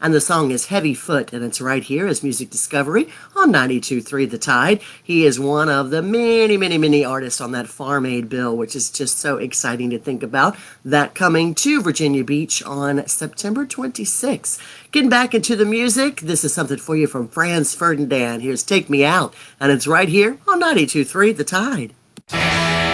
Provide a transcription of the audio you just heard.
and the song is Heavy Foot, and it's right here as Music Discovery on 92.3 The Tide. He is one of the many, many, many artists on that Farm Aid bill, which is just so exciting to think about. That coming to Virginia Beach on September 26th. Getting back into the music, this is something for you from Franz Ferdinand. Here's Take Me Out, and it's right here on 92.3 The Tide.